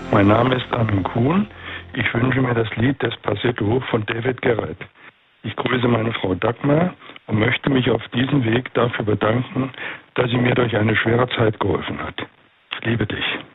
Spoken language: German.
Mein Name ist Armin Kuhn. Ich wünsche mir das Lied Despacito von David Garrett. Ich grüße meine Frau Dagmar und möchte mich auf diesem Weg dafür bedanken, dass sie mir durch eine schwere Zeit geholfen hat. Ich liebe dich.